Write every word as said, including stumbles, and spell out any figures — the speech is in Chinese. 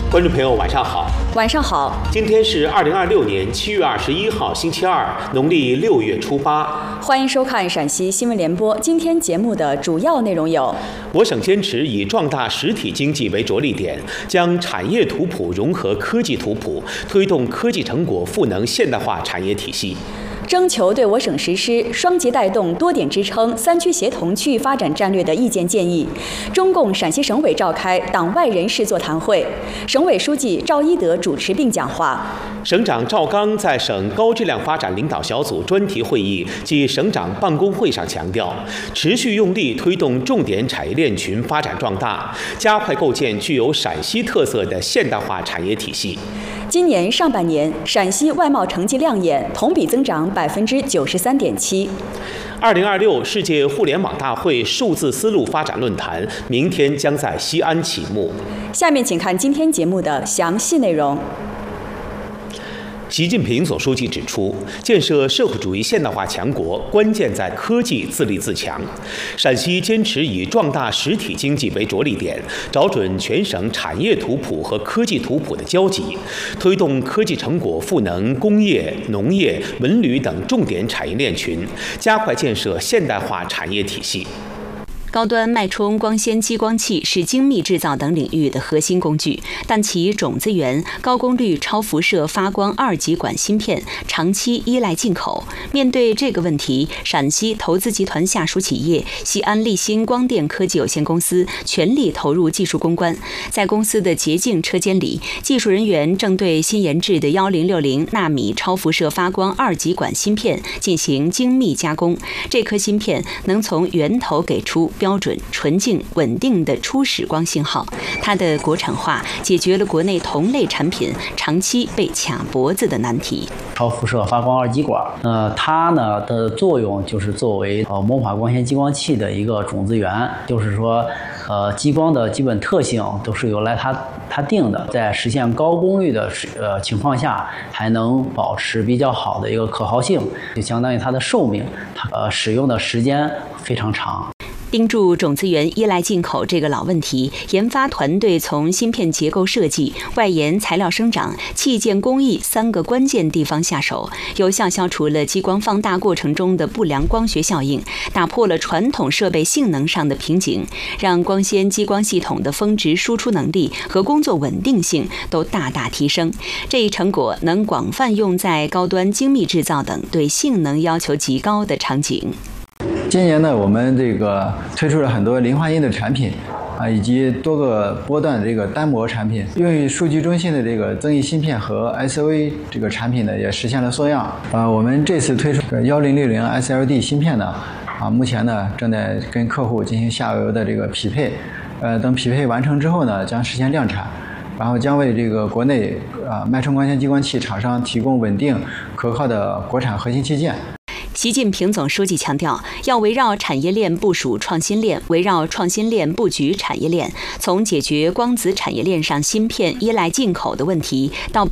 观众朋友，晚上好。 晚上好。 今天是二零二六年七月二十一号，星期二，农历六月初八。 欢迎收看陕西新闻联播。今天节目的主要内容有： 我省坚持以壮大实体经济为着力点，将产业图谱融合科技图谱，推动科技成果赋能现代化产业体系。 征求对我省实施双节带动、多点支撑、三区协同区域发展战略的意见建议。中共陕西省委召开党外人士座谈会，省委书记赵一德主持并讲话。 省长赵刚在省高质量发展领导小组专题会议暨省长办公会上强调，持续用力推动重点产业链群发展壮大，加快构建具有陕西特色的现代化产业体系。 今年上半年，陕西外贸成绩亮眼，同比增长百分之九十三点七。 二零二六世界互联网大会数字丝路发展论坛明天将在西安启幕。 下面请看今天节目的详细内容。 习近平总书记指出，建设社会主义现代化强国，关键在科技自立自强。陕西坚持以壮大实体经济为着力点，找准全省产业图谱和科技图谱的交集，推动科技成果赋能工业、农业、文旅等重点产业链群，加快建设现代化产业体系。 高端脉冲光纤激光器是精密制造等领域的核心工具，但其种子源高功率超辐射发光二极管芯片长期依赖进口。面对这个问题，陕西投资集团下属企业西安立新光电科技有限公司全力投入技术攻关。在公司的洁净车间里，技术人员正对新研制的一零六零纳米超辐射发光二极管芯片进行精密加工。这颗芯片能从源头给出标准、纯净、稳定的初始光信号，它的国产化解决了国内同类产品长期被卡脖子的难题。 超辐射发光二极管，呃，它呢的作用就是作为呃魔法光纤激光器的一个种子源，就是说，呃，激光的基本特性都是由来它它定的，在实现高功率的呃情况下，还能保持比较好的一个可靠性，就相当于它的寿命，它呃使用的时间非常长。 盯住种子源依赖进口这个老问题，研发团队从芯片结构设计、外延材料生长、器件工艺三个关键地方下手，有效消除了激光放大过程中的不良光学效应，打破了传统设备性能上的瓶颈，让光纤激光系统的峰值输出能力和工作稳定性都大大提升。这一成果能广泛用在高端精密制造等对性能要求极高的场景。 今年呢，我们这个推出了很多零化印的产品啊，以及多个波段的这个单模产品。用于数据中心的这个增益芯片和 S O A 这个产品呢，也实现了缩样。啊，我们这次推出的一零六零 S L D 芯片呢，啊，目前呢正在跟客户进行下游的这个匹配。呃，等匹配完成之后呢，将实现量产，然后将为这个国内啊脉冲光纤激光器厂商提供稳定可靠的国产核心器件。 习近平总书记强调，要围绕产业链部署创新链，围绕创新链布局产业链，从解决光子产业链上芯片依赖进口的问题，到